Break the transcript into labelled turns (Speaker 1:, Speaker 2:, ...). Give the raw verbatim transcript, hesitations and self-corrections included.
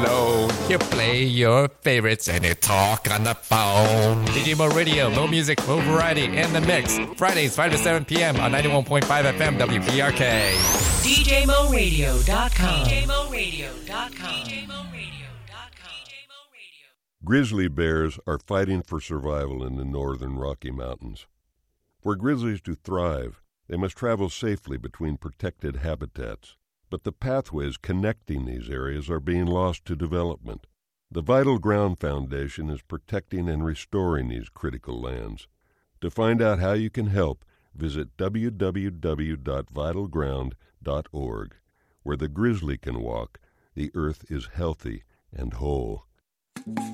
Speaker 1: alone. You play your favorites and you talk on the phone. D J Mo Radio, low music, low variety, in the mix. Fridays, five to seven p.m. on ninety-one point five F M W P R K.
Speaker 2: D J Mo Radio dot com. D J Mo Radio dot com. D J Mo Radio dot com.
Speaker 3: Grizzly bears are fighting for survival in the northern Rocky Mountains. For grizzlies to thrive, they must travel safely between protected habitats. But the pathways connecting these areas are being lost to development. The Vital Ground Foundation is protecting and restoring these critical lands. To find out how you can help, visit w w w dot vital ground dot org. Where the grizzly can walk, the earth is healthy and whole.